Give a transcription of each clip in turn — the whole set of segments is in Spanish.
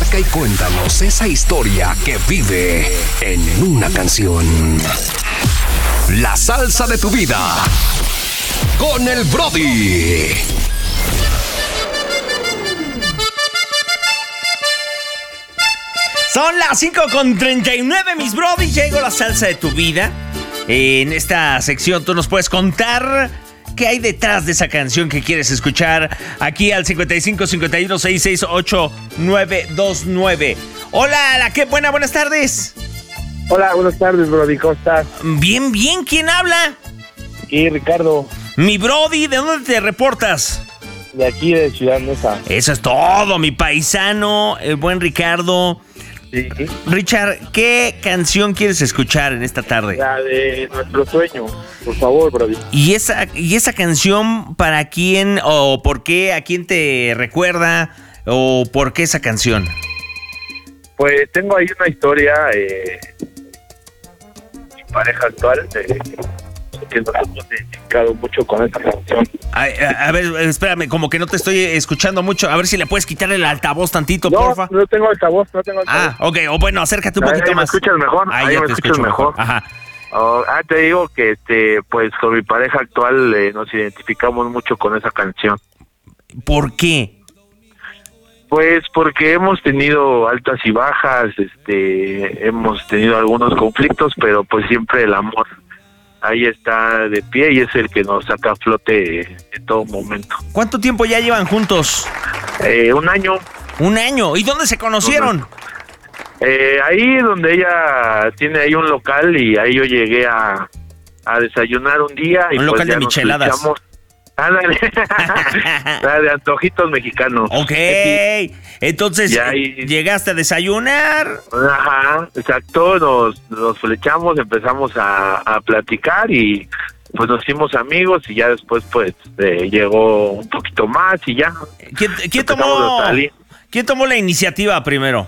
Marca y cuéntanos esa historia que vive en una canción. La salsa de tu vida con el Brody. Son las 5:39, mis Brody. Llegó la salsa de tu vida. En esta sección tú nos puedes contar qué hay detrás de esa canción que quieres escuchar aquí al 55 51 66 8929. Hola, buenas tardes. Hola, buenas tardes, Brody, ¿cómo estás? Bien, ¿quién habla? Aquí, Ricardo. Mi Brody, ¿de dónde te reportas? De aquí, de Ciudad Neza. Eso es todo, mi paisano, el buen Ricardo. Sí. Richard, ¿qué canción quieres escuchar en esta tarde? La de Nuestro Sueño, por favor, Brody. ¿Y esa canción para quién o por qué, a quién te recuerda o por qué esa canción? Pues tengo ahí una historia, mi pareja actual, que nos hemos identificado mucho con esta canción. A ver, espérame, como que no te estoy escuchando mucho. A ver si le puedes quitar el altavoz tantito, porfa. No tengo altavoz, Ok, o bueno, acércate un poquito ahí más. ¿Me escuchas mejor? Ahí ya te escucho mejor. Ajá. Te digo que pues con mi pareja actual nos identificamos mucho con esa canción. ¿Por qué? Pues porque hemos tenido altas y bajas, hemos tenido algunos conflictos, pero pues siempre el amor ahí está de pie y es el que nos saca a flote en todo momento. ¿Cuánto tiempo ya llevan juntos? 1 año. 1 año. ¿Y dónde se conocieron? Ahí donde ella tiene ahí un local y ahí yo llegué a desayunar un día. Y un pues local de micheladas. De antojitos mexicanos. Ok, entonces llegaste a desayunar. Ajá, exacto, nos flechamos, empezamos a platicar y pues nos hicimos amigos y ya después pues llegó un poquito más y ya. ¿Quién tomó la iniciativa primero?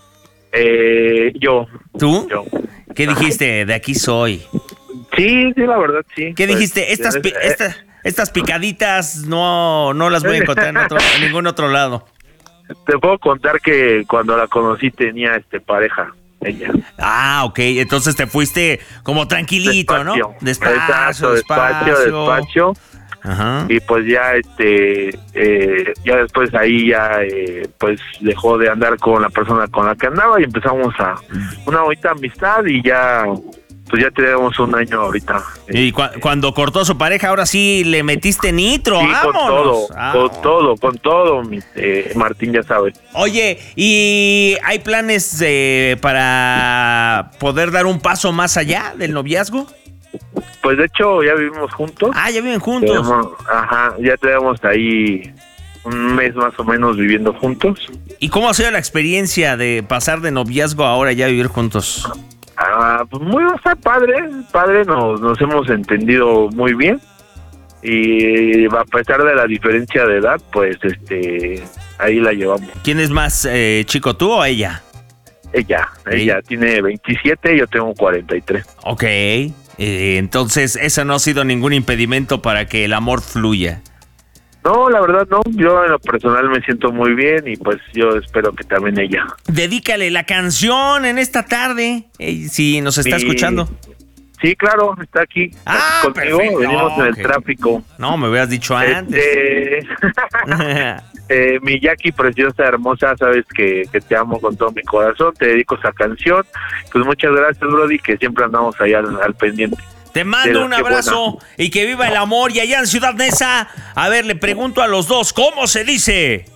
Yo. ¿Tú? Yo. ¿Qué dijiste? De aquí soy. Sí, la verdad, sí. ¿Qué dijiste? Estas picaditas no las voy a encontrar en ningún otro lado. Te puedo contar que cuando la conocí tenía pareja, ella. Ok, entonces te fuiste como tranquilito, despacio, ¿no? Despacio. Ajá. Y pues ya ya después ahí ya pues dejó de andar con la persona con la que andaba y empezamos a una bonita amistad y ya pues ya tenemos 1 año ahorita. Y cuando cortó a su pareja, ahora sí le metiste nitro. Sí, ¡vámonos! con todo, Martín, ya sabe. Oye, ¿y hay planes para poder dar un paso más allá del noviazgo? Pues de hecho ya vivimos juntos. Ya viven juntos. Ya tenemos ahí 1 mes más o menos viviendo juntos. ¿Y cómo ha sido la experiencia de pasar de noviazgo a ahora ya vivir juntos? Pues muy padre, nos hemos entendido muy bien y a pesar de la diferencia de edad, pues ahí la llevamos. ¿Quién es más chico, tú o ella? Ella tiene 27 y yo tengo 43. Ok, entonces eso no ha sido ningún impedimento para que el amor fluya. No, la verdad no, yo en lo personal me siento muy bien y pues yo espero que también ella. Dedícale la canción en esta tarde, si nos está escuchando. Sí, claro, está aquí contigo, perfecto. Venimos en el tráfico. No, me hubieras dicho antes. Mi Jackie preciosa, hermosa, sabes que te amo con todo mi corazón, te dedico esa canción. Pues muchas gracias, Brody, que siempre andamos ahí al pendiente. Te mando un abrazo y que viva el amor. Y allá en Ciudad Neza, a ver, le pregunto a los dos, ¿cómo se dice?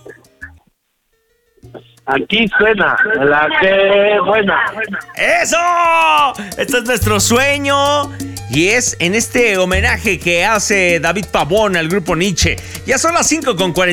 Aquí suena la que buena. ¡Eso! Este es nuestro sueño. Y es en este homenaje que hace David Pavón al grupo Nietzsche. Ya son las 5:40.